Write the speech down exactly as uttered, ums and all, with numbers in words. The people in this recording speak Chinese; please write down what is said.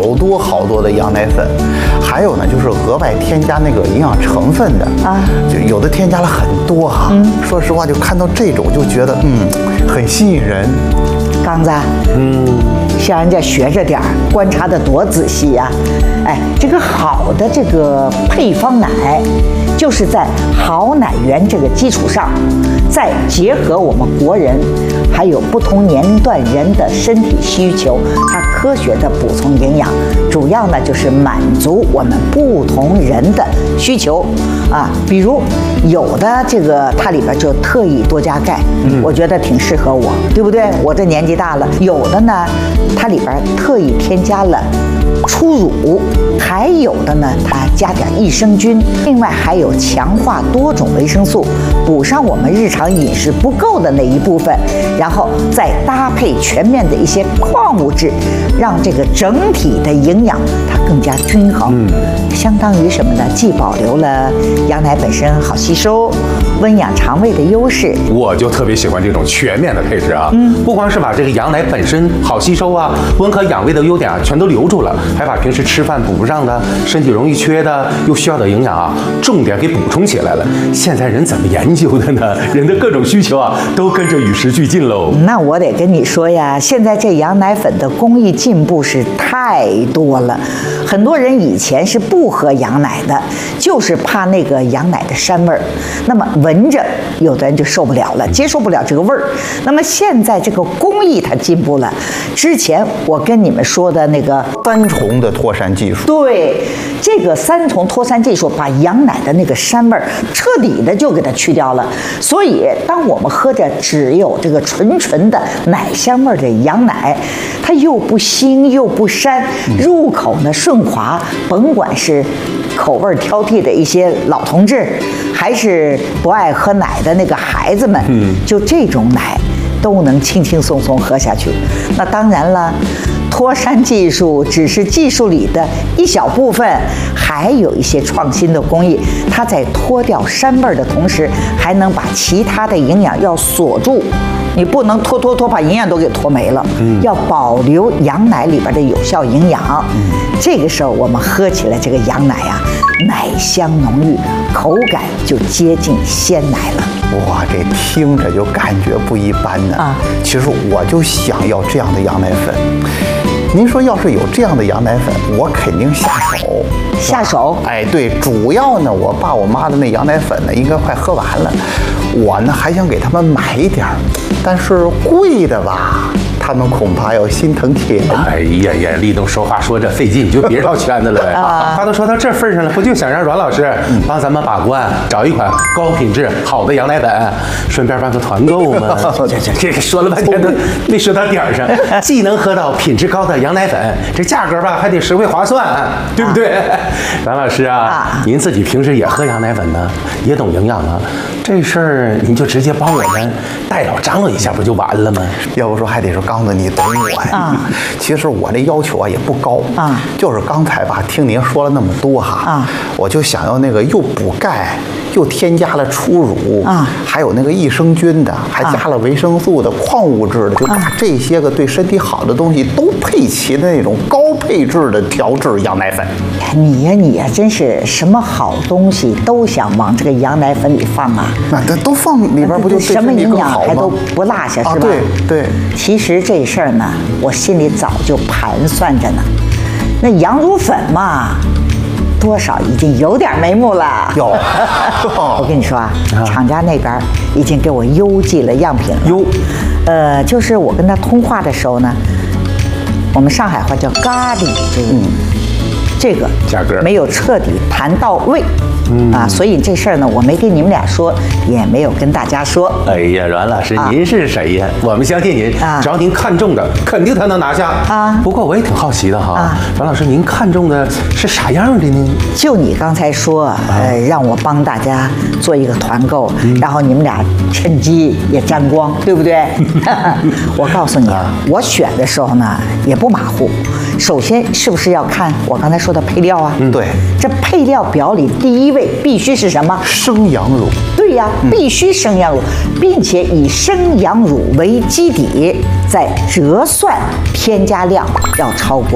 多好多的羊奶粉，还有呢就是额外添加那个营养成分的啊，就有的添加了很多哈。嗯，说实话，就看到这种就觉得嗯很吸引人。 刚子，嗯，向人家学着点儿，观察得多仔细呀、啊！哎，这个好的这个配方奶，就是在好奶源这个基础上，再结合我们国人还有不同年龄段人的身体需求，它科学的补充营养，主要呢就是满足我们不同人的需求啊。比如有的这个它里边就特意多加钙，嗯、我觉得挺适合我，对不对？我这年纪大了。有的呢，它里边特意添加了初乳，还有的呢，它加点益生菌，另外还有强化多种维生素，补上我们日常饮食不够的那一部分，然后再搭配全面的一些矿物质，让这个整体的营养它更加均衡。嗯，相当于什么呢？既保留了羊奶本身好吸收、温养肠胃的优势。 我就特别喜欢这种全面的配置啊，嗯，不光是把这个羊奶本身好吸收啊、温和养胃的优点啊全都留住了，还把平时吃饭补不上的、身体容易缺的又需要的营养啊，重点给补充起来了。现在人怎么研究的呢？人的各种需求啊，都跟着与时俱进喽。 那我得跟你说呀，现在这羊奶粉的工艺进步是太多了。很多人以前是不喝羊奶的，就是怕那个羊奶的膻味儿，那么闻着有的人就受不了了，接受不了这个味儿。那么现在这个工艺它进步了，之前我跟你们说的那个三重的脱膻技术， 对，这个三重脱膻技术把羊奶的那个膻味儿彻底的就给它去掉了。所以当我们喝着只有这个纯纯的奶香味儿的羊奶，它又不腥又不膻，入口呢顺滑，甭管是口味挑剔的一些老同志，还是不爱喝奶的那个孩子们，嗯，就这种奶都能轻轻松松喝下去。那当然了，脱膻技术只是技术里的一小部分，还有一些创新的工艺，它在脱掉膻味的同时，还能把其他的营养要锁住。你不能脱脱脱把营养都给脱没了，嗯，要保留羊奶里边的有效营养。嗯，这个时候我们喝起来这个羊奶啊，奶香浓郁，口感就接近鲜奶了。 哇，这听着就感觉不一般呢。啊，其实我就想要这样的羊奶粉。您说要是有这样的羊奶粉，我肯定下手。 下手？ 哎，对，主要呢，我爸我妈的那羊奶粉呢，应该快喝完了。我呢还想给他们买一点儿，但是贵的吧，他们恐怕要心疼钱。 哎呀呀，立冬说话说这费劲，你就别绕圈子了呗。啊，话都说到这份上了，不就想让阮老师帮咱们把关，找一款高品质好的羊奶粉，顺便办个团购吗？这这这个说了半天都没说到点儿上，既能喝到品质高的羊奶粉，这价格吧还得实惠划算，对不对？阮老师啊，您自己平时也喝羊奶粉呢，也懂营养啊，这事儿您就直接帮我们代表张罗一下，不就完了吗？ 要不说还得说刚子你懂我呀。啊，其实我这要求啊也不高啊，就是刚才吧听您说了那么多哈啊，我就想要那个又补钙又添加了初乳啊，还有那个益生菌的，还加了维生素的、矿物质的，就把这些个对身体好的东西都配齐的那种高配置的调制羊奶粉。 你呀你呀，真是什么好东西都想往这个羊奶粉里放啊！ 那这都放里边不就什么营养还都不落下是吧？ 啊，对对。 其实这事儿呢，我心里早就盘算着呢。那羊乳粉嘛，多少已经有点眉目了。 有， 我跟你说啊，厂家那边已经给我邮寄了样品了。 邮， 呃，就是我跟他通话的时候呢，我们上海话叫咖喱这个。嗯，这个价格没有彻底谈到位，嗯啊，所以这事儿呢，我没跟你们俩说，也没有跟大家说。 哎呀，阮老师，啊、您是谁呀？我们相信您，啊、只要您看中的，肯定他能拿下啊。不过我也挺好奇的哈，啊、阮老师，您看中的是啥样的呢？ 就你刚才说，呃，让我帮大家做一个团购，嗯、然后你们俩趁机也沾光，对不对？我告诉你啊，我选的时候呢也不马虎。首先是不是要看我刚才说的配料啊？ 嗯，对。 这配料表里第一位必须是什么？ 生羊乳。 对呀，必须生羊乳，并且以生羊乳为基底，再折算添加量要超过